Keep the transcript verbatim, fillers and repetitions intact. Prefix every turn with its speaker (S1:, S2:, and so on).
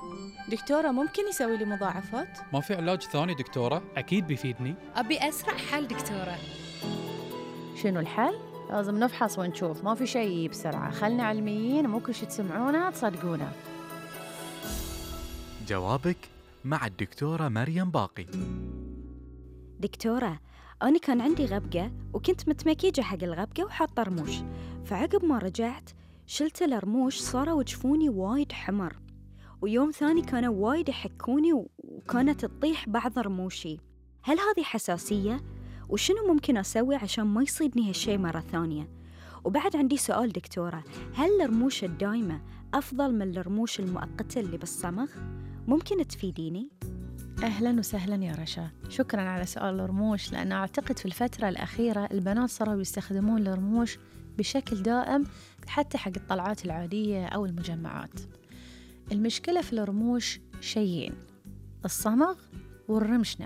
S1: دكتورة ممكن يسوي لي مضاعفات؟
S2: ما في علاج ثاني دكتورة؟
S3: أكيد بيفيدني.
S4: أبي أسرع حل دكتورة.
S5: شنو الحل؟ لازم نفحص ونشوف، ما في شيء بسرعة. خلنا علميين، مو كل شي تسمعونه تصدقونه.
S6: جوابك مع الدكتورة مريم باقي.
S7: دكتورة، أنا كان عندي غبقة وكنت متمكيجة حق الغبقة وحاطة رموش، فعقب ما رجعت شلت الرموش صاروا جفوني وايد حمر، ويوم ثاني كانوا وايد يحكوني وكانت تطيح بعض رموشي. هل هذه حساسية؟ وشنو ممكن أسوي عشان ما يصيبني هالشي مرة ثانية؟ وبعد عندي سؤال دكتورة، هل الرموش الدايمة أفضل من الرموش المؤقتة اللي بالصمغ؟ ممكن تفيديني؟
S5: أهلاً وسهلاً يا رشا، شكراً على سؤال الرموش، لأن أعتقد في الفترة الأخيرة البنات صاروا يستخدمون الرموش بشكل دائم حتى حق الطلعات العادية أو المجمعات. المشكلة في الرموش شيئين: الصمغ والرمش